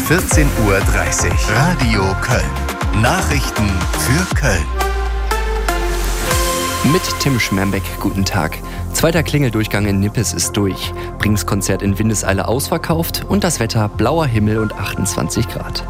14:30 Uhr. Radio Köln. Nachrichten für Köln. Mit Tim Schmermbeck, guten Tag. Zweiter Klingeldurchgang in Nippes ist durch. Brings Konzert in Windeseile ausverkauft und das Wetter blauer Himmel und 28 Grad.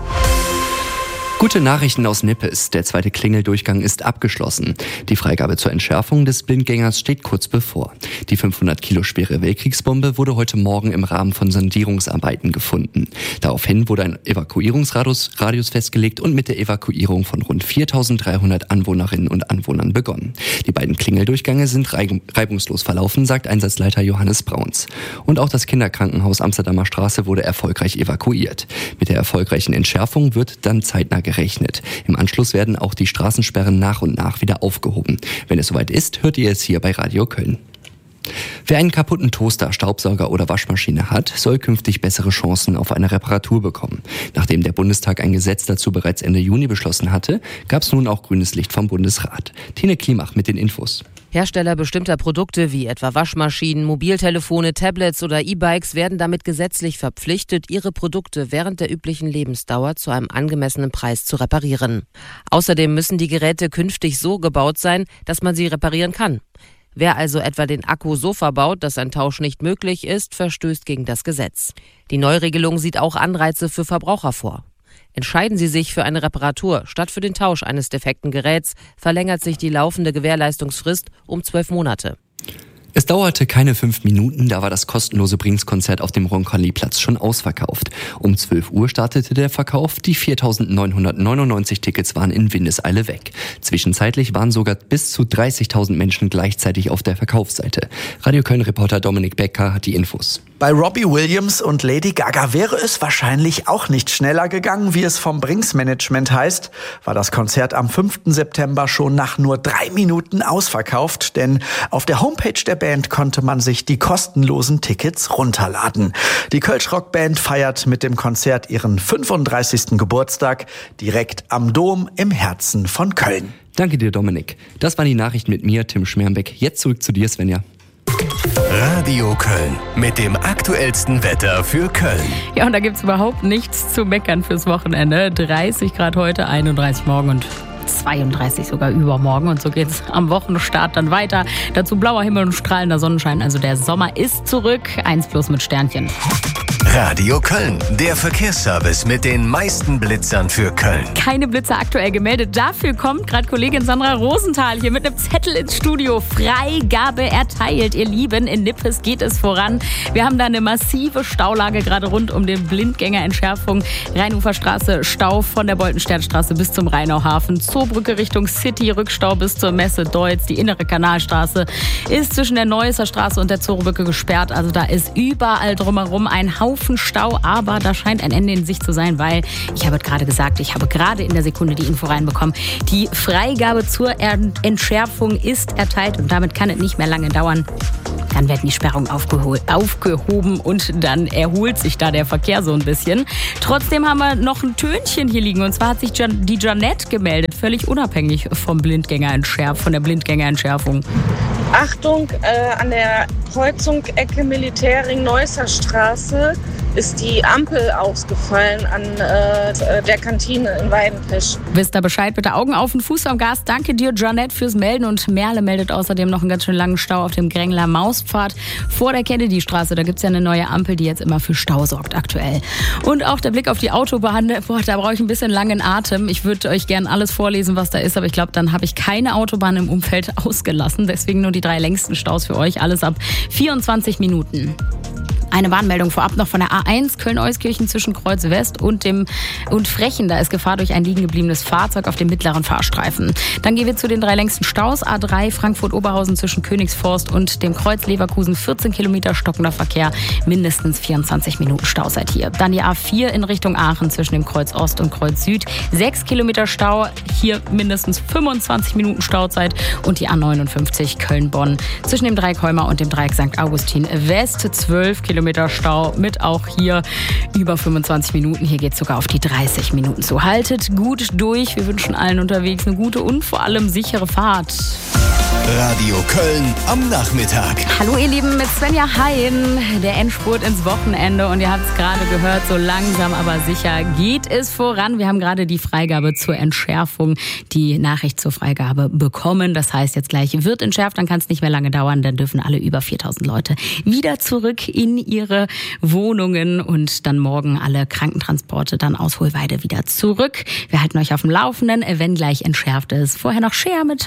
Gute Nachrichten aus Nippes. Der zweite Klingeldurchgang ist abgeschlossen. Die Freigabe zur Entschärfung des Blindgängers steht kurz bevor. Die 500 Kilo schwere Weltkriegsbombe wurde heute Morgen im Rahmen von Sondierungsarbeiten gefunden. Daraufhin wurde ein Evakuierungsradius festgelegt und mit der Evakuierung von rund 4.300 Anwohnerinnen und Anwohnern begonnen. Die beiden Klingeldurchgänge sind reibungslos verlaufen, sagt Einsatzleiter Johannes Brauns. Und auch das Kinderkrankenhaus Amsterdamer Straße wurde erfolgreich evakuiert. Mit der erfolgreichen Entschärfung wird dann zeitnah gerechnet. Im Anschluss werden auch die Straßensperren nach und nach wieder aufgehoben. Wenn es soweit ist, hört ihr es hier bei Radio Köln. Wer einen kaputten Toaster, Staubsauger oder Waschmaschine hat, soll künftig bessere Chancen auf eine Reparatur bekommen. Nachdem der Bundestag ein Gesetz dazu bereits Ende Juni beschlossen hatte, gab es nun auch grünes Licht vom Bundesrat. Tine Klimach mit den Infos. Hersteller bestimmter Produkte wie etwa Waschmaschinen, Mobiltelefone, Tablets oder E-Bikes werden damit gesetzlich verpflichtet, ihre Produkte während der üblichen Lebensdauer zu einem angemessenen Preis zu reparieren. Außerdem müssen die Geräte künftig so gebaut sein, dass man sie reparieren kann. Wer also etwa den Akku so verbaut, dass ein Tausch nicht möglich ist, verstößt gegen das Gesetz. Die Neuregelung sieht auch Anreize für Verbraucher vor. Entscheiden Sie sich für eine Reparatur statt für den Tausch eines defekten Geräts, verlängert sich die laufende Gewährleistungsfrist um 12 Monate. Es dauerte keine 5 Minuten, da war das kostenlose Brings-Konzert auf dem Roncalli-Platz schon ausverkauft. Um 12 Uhr startete der Verkauf, die 4.999 Tickets waren in Windeseile weg. Zwischenzeitlich waren sogar bis zu 30.000 Menschen gleichzeitig auf der Verkaufsseite. Radio Köln-Reporter Dominik Becker hat die Infos. Bei Robbie Williams und Lady Gaga wäre es wahrscheinlich auch nicht schneller gegangen, wie es vom Brings-Management heißt. War das Konzert am 5. September schon nach nur 3 Minuten ausverkauft, denn auf der Homepage der Band konnte man sich die kostenlosen Tickets runterladen. Die Kölsch-Rock-Band feiert mit dem Konzert ihren 35. Geburtstag direkt am Dom im Herzen von Köln. Danke dir, Dominik. Das waren die Nachrichten mit mir, Tim Schmermbeck. Jetzt zurück zu dir, Svenja. Radio Köln mit dem aktuellsten Wetter für Köln. Ja, und da gibt's überhaupt nichts zu meckern fürs Wochenende. 30 Grad heute, 31 morgen und 32 sogar übermorgen. Und so geht's am Wochenstart dann weiter. Dazu blauer Himmel und strahlender Sonnenschein. Also der Sommer ist zurück. 1+ mit Sternchen. Radio Köln, der Verkehrsservice mit den meisten Blitzern für Köln. Keine Blitzer aktuell gemeldet. Dafür kommt gerade Kollegin Sandra Rosenthal hier mit einem Zettel ins Studio. Freigabe erteilt, ihr Lieben. In Nippes geht es voran. Wir haben da eine massive Staulage gerade rund um den Blindgängerentschärfung. Rheinuferstraße, Stau von der Boltensternstraße bis zum Rheinauhafen. Zoobrücke Richtung City, Rückstau bis zur Messe Deutz. Die innere Kanalstraße ist zwischen der Neusser Straße und der Zoobrücke gesperrt. Also da ist überall drumherum ein Haufen Stau, aber da scheint ein Ende in Sicht zu sein, weil ich habe gerade gesagt, ich habe gerade in der Sekunde die Info reinbekommen. Die Freigabe zur Entschärfung ist erteilt und damit kann es nicht mehr lange dauern. Dann werden die Sperrungen aufgehoben und dann erholt sich da der Verkehr so ein bisschen. Trotzdem haben wir noch ein Tönchen hier liegen und zwar hat sich die Janette gemeldet, völlig unabhängig von der Blindgängerentschärfung. Achtung, an der Kreuzung Ecke Militärring Neusser Straße ist die Ampel ausgefallen an der Kantine in Weidenfisch. Wisst ihr Bescheid, bitte Augen auf und Fuß am Gas. Danke dir, Janette, fürs Melden. Und Merle meldet außerdem noch einen ganz schön langen Stau auf dem Grängler Mauspfad vor der Kennedy-Straße. Da gibt es ja eine neue Ampel, die jetzt immer für Stau sorgt aktuell. Und auch der Blick auf die Autobahn, da brauche ich ein bisschen langen Atem. Ich würde euch gern alles vorlesen, was da ist, aber ich glaube, dann habe ich keine Autobahn im Umfeld ausgelassen. Deswegen nur die 3 längsten Staus für euch. Alles ab 24 Minuten. Eine Warnmeldung vorab noch von der A1 Köln-Euskirchen zwischen Kreuz West und Frechen. Da ist Gefahr durch ein liegen gebliebenes Fahrzeug auf dem mittleren Fahrstreifen. Dann gehen wir zu den 3 längsten Staus. A3 Frankfurt-Oberhausen zwischen Königsforst und dem Kreuz Leverkusen. 14 Kilometer stockender Verkehr. Mindestens 24 Minuten Stau seit hier. Dann die A4 in Richtung Aachen zwischen dem Kreuz Ost und Kreuz Süd. 6 Kilometer Stau. Hier mindestens 25 Minuten Stauzeit. Und die A59 Köln-Bonn zwischen dem Dreieck Heuma und dem Dreieck St. Augustin West. 12 Kilometer Stau mit auch hier über 25 Minuten. Hier geht es sogar auf die 30 Minuten zu. Haltet gut durch. Wir wünschen allen unterwegs eine gute und vor allem sichere Fahrt. Radio Köln am Nachmittag. Hallo ihr Lieben, mit Svenja Hein, der Endspurt ins Wochenende und ihr habt es gerade gehört, so langsam aber sicher geht es voran. Wir haben gerade die Freigabe zur Entschärfung, die Nachricht zur Freigabe bekommen. Das heißt, jetzt gleich wird entschärft, dann kann es nicht mehr lange dauern, dann dürfen alle über 4.000 Leute wieder zurück in ihre Wohnungen und dann morgen alle Krankentransporte dann aus Hohlweide wieder zurück. Wir halten euch auf dem Laufenden, wenn gleich entschärft ist. Vorher noch Cher mit